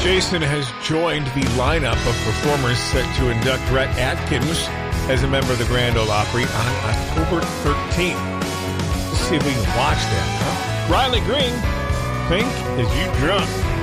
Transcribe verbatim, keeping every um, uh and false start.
Jason has joined the lineup of performers set to induct Rhett Atkins as a member of the Grand Ole Opry on October thirteenth. Let's see if we can watch that, huh? Riley Green, Pink, Is You Drunk?